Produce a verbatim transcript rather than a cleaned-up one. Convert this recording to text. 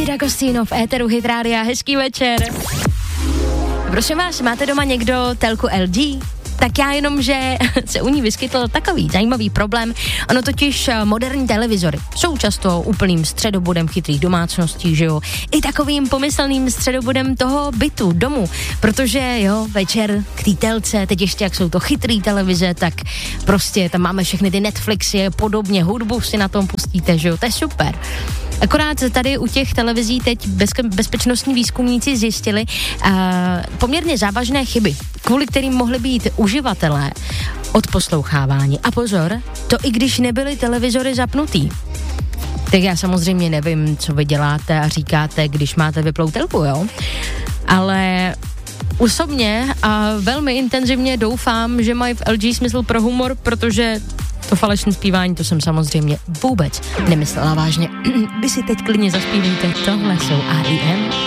D'Agostino v éteru Hit Rádia, hezký večer. Prosím vás, máte doma někdo telku L G? Tak já jenom, že se u ní vyskytl takový zajímavý problém. Ono totiž moderní televizory jsou často úplným středobodem chytrých domácností, že jo? I takovým pomyslným středobodem toho bytu, domu. Protože jo, večer k té telce, teď ještě jak jsou to chytrý televize, tak prostě tam máme všechny ty Netflixy a podobně, hudbu si na tom pustíte, že jo? To je super. Akorát tady u těch televizí teď bezke- bezpečnostní výzkumníci zjistili uh, poměrně závažné chyby, kvůli kterým mohly být uživatelé odposlouchávání. A pozor, to i když nebyly televizory zapnutý. Tak já samozřejmě nevím, co vy děláte a říkáte, když máte vyplou telku, jo? Ale osobně a velmi intenzivně doufám, že mají v L G smysl pro humor, protože to falešné zpívání, to jsem samozřejmě vůbec nemyslela vážně. Vy si teď klidně zaspívejte, tohle jsou R E M.